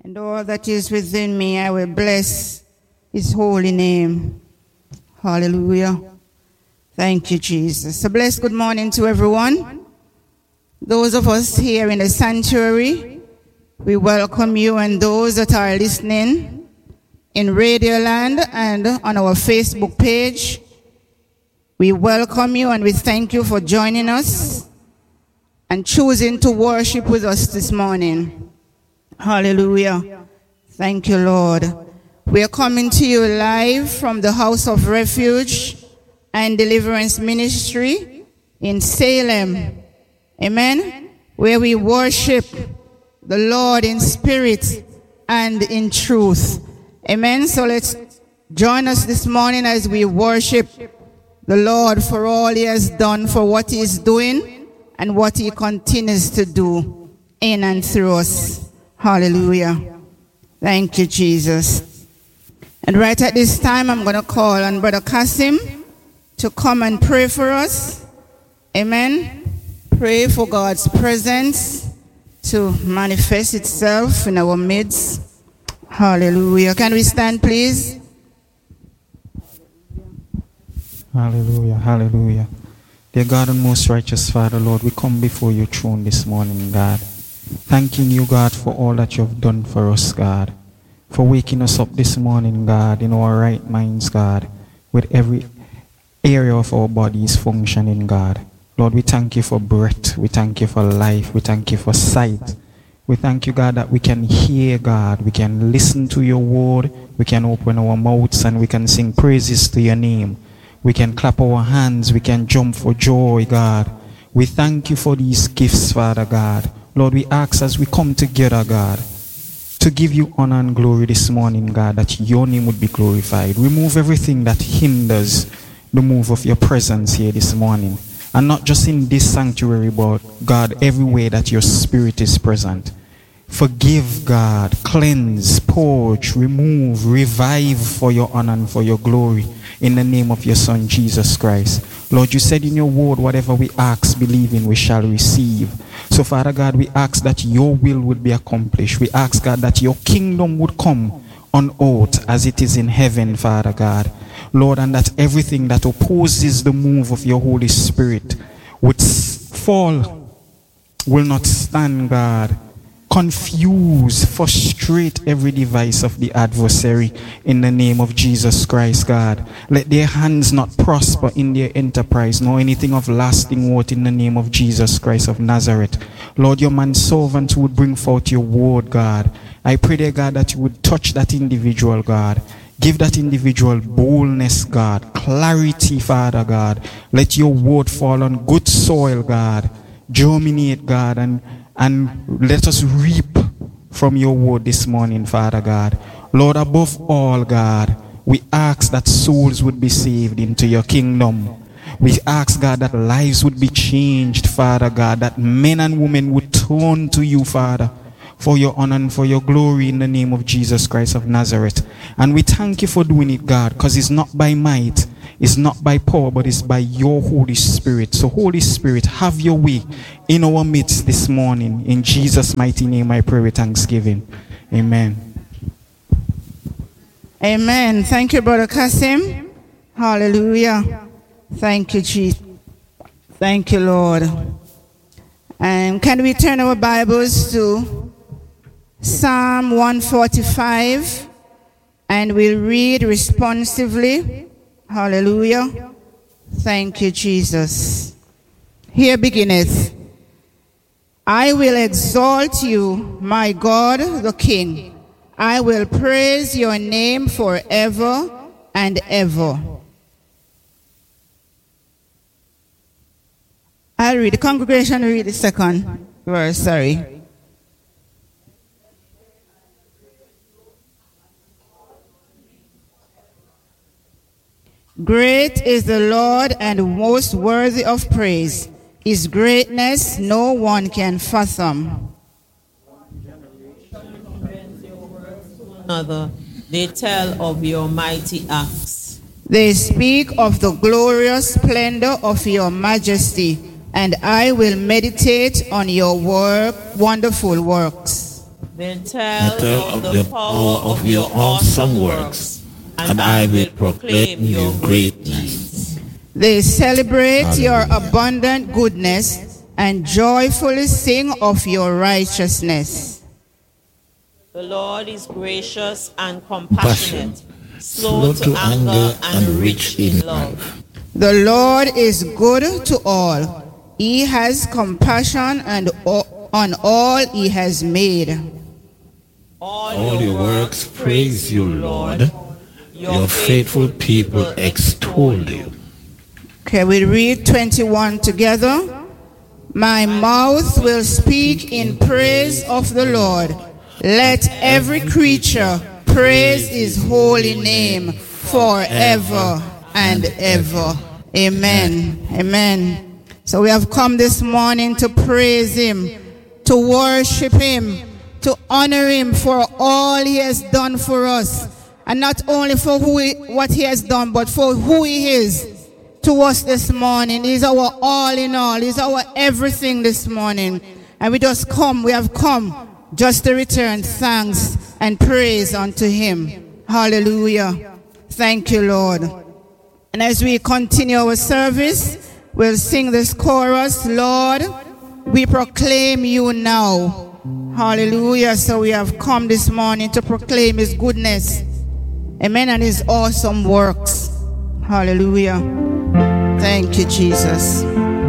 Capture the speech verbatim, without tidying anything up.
and all that is within me, I will bless his holy name. Hallelujah. Thank you, Jesus. A blessed good morning to everyone. Those of us here in the sanctuary, we welcome you, and those that are listening in Radio Land and on our Facebook page, we welcome you and we thank you for joining us and choosing to worship with us this morning. Hallelujah. Thank you, Lord. We are coming to you live from the House of Refuge and Deliverance Ministry in Salem. Amen. Where we worship the Lord in spirit and in truth. Amen. So let's join us this morning as we worship the Lord for all he has done, for what he is doing, and what he continues to do in and through us. Hallelujah. Thank you, Jesus. And right at this time, I'm going to call on Brother Kasim to come and pray for us. Amen. Pray for God's presence to manifest itself in our midst. Hallelujah. Can we stand, please? Hallelujah. Hallelujah. Dear God and most righteous Father, Lord, we come before your throne this morning, God. Thanking you, God, for all that you have done for us, God. For waking us up this morning, God, in our right minds, God, with every area of our bodies functioning, God. Lord, we thank you for breath. We thank you for life. We thank you for sight. We thank you, God, that we can hear, God. We can listen to your word. We can open our mouths and we can sing praises to your name. We can clap our hands. We can jump for joy, God. We thank you for these gifts, Father God. Lord, we ask as we come together, God, to give you honor and glory this morning, God, that your name would be glorified. Remove everything that hinders the move of your presence here this morning. And not just in this sanctuary, but, God, everywhere that your spirit is present. Forgive, God, cleanse, purge, remove, revive for your honor and for your glory. In the name of your Son, Jesus Christ. Lord, you said in your word, whatever we ask, believing, we shall receive. So, Father God, we ask that your will would be accomplished. We ask, God, that your kingdom would come on earth as it is in heaven, Father God. Lord, and that everything that opposes the move of your Holy Spirit would fall, will not stand, God. Confuse, frustrate every device of the adversary in the name of Jesus Christ, God. Let their hands not prosper in their enterprise, nor anything of lasting worth in the name of Jesus Christ of Nazareth. Lord, your manservant would bring forth your word, God. I pray, dear God, that you would touch that individual, God. Give that individual boldness, God. Clarity, Father God. Let your word fall on good soil, God. Germinate, God, and And let us reap from your word this morning, Father God. Lord, above all, God, we ask that souls would be saved into your kingdom. We ask, God, that lives would be changed, Father God, that men and women would turn to you, Father, for your honor and for your glory in the name of Jesus Christ of Nazareth. And we thank you for doing it, God, because it's not by might, it's not by power, but it's by your Holy Spirit. So, Holy Spirit, have your way in our midst this morning. In Jesus' mighty name, I pray with thanksgiving. Amen. Amen. Thank you, Brother Kasim. Hallelujah. Thank you, Jesus. Thank you, Lord. And can we turn our Bibles to Psalm one forty-five, and we'll read responsively. Hallelujah. Thank you, Jesus. Here beginneth. I will exalt you, my God, the King. I will praise your name forever and ever. I'll read. The congregation will read the second verse, sorry. Great is the Lord and most worthy of praise. His greatness no one can fathom. Another, they tell of your mighty acts. They speak of the glorious splendor of your majesty, and I will meditate on your work, wonderful works. will tell, tell of the power of your awesome works, and I will proclaim your great deeds. They celebrate Hallelujah. your abundant goodness and joyfully sing of your righteousness. The Lord is gracious and compassionate, slow to anger and rich in love. The Lord is good to all. He has compassion and o- on all he has made. All your works praise you, Lord. Your faithful people extol you. Okay, we read twenty-one together. My mouth will speak in praise of the Lord. Let every creature praise his holy name forever and ever. Amen. Amen. So we have come this morning to praise him, to worship him, to honor him for all he has done for us. And not only for who he, what he has done, but for who he is to us this morning. He's our all in all. He's our everything this morning. And we just come, we have come just to return thanks and praise unto him. Hallelujah. Thank you, Lord. And as we continue our service, we'll sing this chorus, Lord, we proclaim you now. Hallelujah. So we have come this morning to proclaim his goodness. Amen. And his awesome works. Hallelujah. Thank you, Jesus.